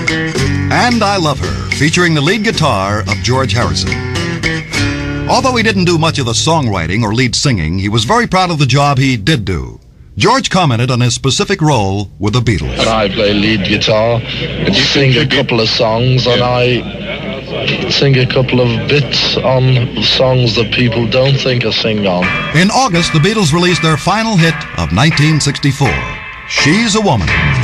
And I Love Her, featuring the lead guitar of George Harrison. Although he didn't do much of the songwriting or lead singing, he was very proud of the job he did do. George commented on his specific role with the Beatles. And I play lead guitar and sing a couple of songs, and I sing a couple of bits on songs that people don't think I sing on. In August, the Beatles released their final hit of 1964, She's a Woman.